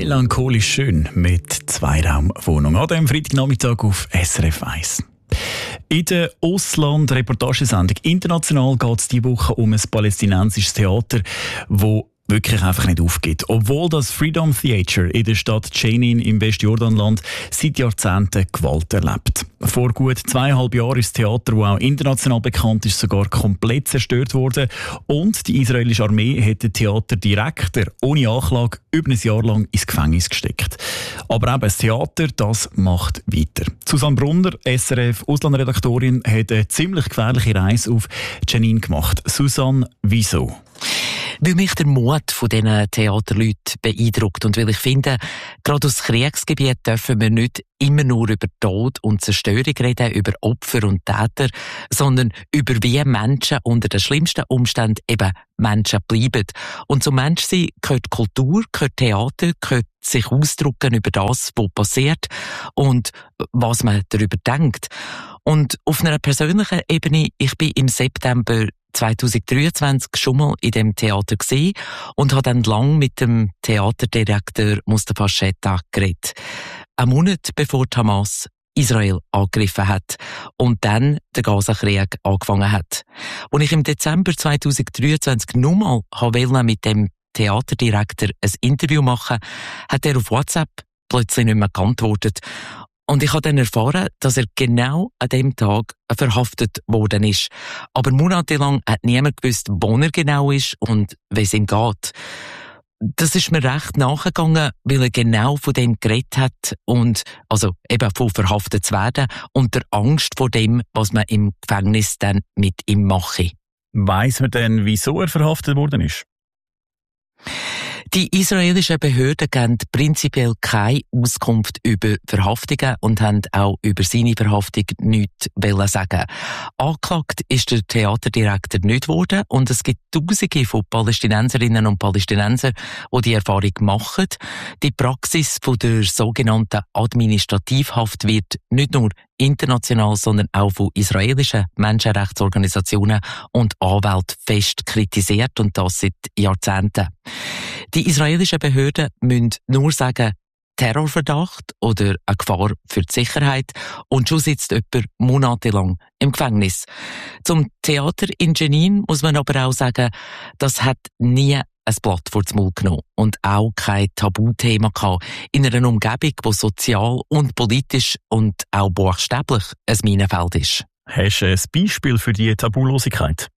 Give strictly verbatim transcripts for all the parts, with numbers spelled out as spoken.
Melancholisch schön mit Zweiraumwohnung an diesem Freitagnachmittag auf S R F eins. In der Ausland-Reportagesendung «International» geht es diese Woche um ein palästinensisches Theater, das wirklich einfach nicht aufgeht. Obwohl das Freedom Theater in der Stadt Jenin im Westjordanland seit Jahrzehnten Gewalt erlebt. Vor gut zweieinhalb Jahren ist das Theater, das auch international bekannt ist, sogar komplett zerstört worden. Und die israelische Armee hat den Theaterdirektor ohne Anklage über ein Jahr lang ins Gefängnis gesteckt. Aber eben das Theater, das macht weiter. Susanne Brunner, S R F-Auslandredaktorin, hat eine ziemlich gefährliche Reise auf Jenin gemacht. Susanne, wieso? Weil mich der Mut von diesen Theaterleuten beeindruckt und weil ich finde, gerade aus Kriegsgebiet dürfen wir nicht immer nur über Tod und Zerstörung reden, über Opfer und Täter, sondern über wie Menschen unter den schlimmsten Umständen eben Menschen bleiben. Und zum Menschsein gehört Kultur, gehört Theater, gehört sich ausdrücken über das, was passiert und was man darüber denkt. Und auf einer persönlichen Ebene, ich bin im September zweitausenddreiundzwanzig schon mal in dem Theater gesehen und habe dann lang mit dem Theaterdirektor Mustafa Shetta geredet. Ein Monat bevor die Hamas Israel angegriffen hat und dann der Gaza-Krieg angefangen hat. Als ich im Dezember zweitausenddreiundzwanzig nochmal mit dem Theaterdirektor ein Interview machen wollte, hat er auf WhatsApp plötzlich nicht mehr geantwortet. Und ich habe dann erfahren, dass er genau an dem Tag verhaftet worden ist. Aber monatelang hat niemand gewusst, wo er genau ist und wie es ihm geht. Das ist mir recht nachgegangen, weil er genau von dem geredet hat und, also eben von verhaftet zu werden und der Angst vor dem, was man im Gefängnis dann mit ihm mache. Weiss man denn, wieso er verhaftet worden ist? Die israelischen Behörden geben prinzipiell keine Auskunft über Verhaftungen und haben auch über seine Verhaftung nichts sagen. Angeklagt ist der Theaterdirektor nicht worden und es gibt Tausende von Palästinenserinnen und Palästinensern, die die Erfahrung machen. Die Praxis von der sogenannten Administrativhaft wird nicht nur international, sondern auch von israelischen Menschenrechtsorganisationen und Anwälten fest kritisiert und das seit Jahrzehnten. Die israelischen Behörden müssen nur sagen, Terrorverdacht oder eine Gefahr für die Sicherheit und schon sitzt jemand monatelang im Gefängnis. Zum Theater in Jenin muss man aber auch sagen, das hat nie ein Blatt vor den Mund genommen und auch kein Tabuthema gehabt in einer Umgebung, die sozial und politisch und auch buchstäblich ein Minenfeld ist. Hast du ein Beispiel für diese Tabulosigkeit?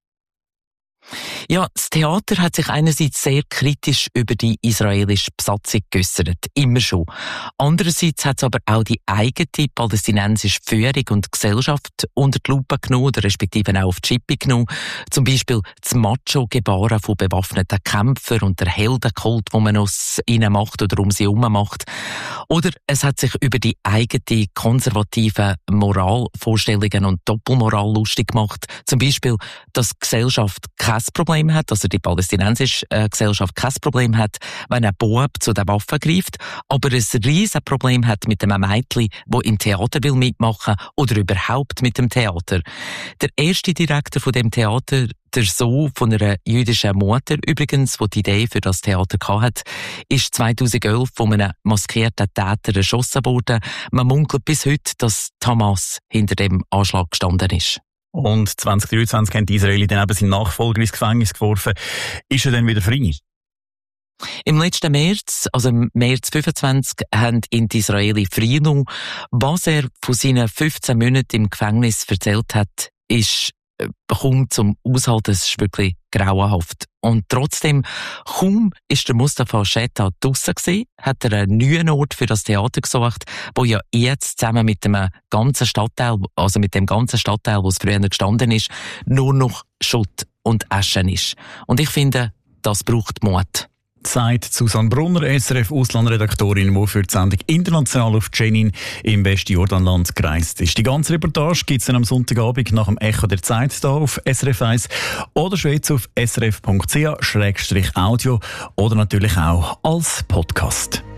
Ja, das Theater hat sich einerseits sehr kritisch über die israelische Besatzung geäussert, immer schon. Andererseits hat es aber auch die eigene palästinensische Führung und Gesellschaft unter die Lupe genommen, oder respektive auch auf die Schippe genommen. Zum Beispiel das Macho-Gebaren von bewaffneten Kämpfern und der Heldenkult, den man aus ihnen macht oder um sie herum macht. Oder es hat sich über die eigene konservative Moralvorstellungen und Doppelmoral lustig gemacht. Zum Beispiel, dass die Gesellschaft kein Problem hat, also die palästinensische äh, Gesellschaft kein Problem hat, wenn ein Bub zu den Waffen greift, aber ein riesen Problem hat mit einem Mädchen, das im Theater will mitmachen oder überhaupt mit dem Theater. Der erste Direktor von dem Theater, der Sohn von einer jüdischen Mutter übrigens, die die Idee für das Theater hatte, ist zweitausendelf von einem maskierten Täter erschossen worden. Man munkelt bis heute, dass die Hamas hinter dem Anschlag gestanden ist. Und zwanzig dreiundzwanzig haben die Israelis dann eben seinen Nachfolger ins Gefängnis geworfen. Ist er dann wieder frei? Im letzten März, also im März fünfundzwanzig, haben ihn die Israelis freigenommen. Was er von seinen fünfzehn Monaten im Gefängnis erzählt hat, ist kaum zum Aushalten, es ist wirklich grauenhaft. Und trotzdem, kaum ist der Mustafa Shetta draussen gewesen, hat er einen neuen Ort für das Theater gesucht, wo ja jetzt zusammen mit dem ganzen Stadtteil, also mit dem ganzen Stadtteil, wo es früher gestanden ist, nur noch Schutt und Asche ist. Und ich finde, das braucht Mut. Sagt Susanne Brunner, S R F-Auslandredaktorin, die für die Sendung «International» auf Jenin im Westjordanland gereist ist. Die ganze Reportage gibt es dann am Sonntagabend nach dem Echo der Zeit hier auf S R F eins oder schon jetzt auf s r f punkt c h slash audio oder natürlich auch als Podcast.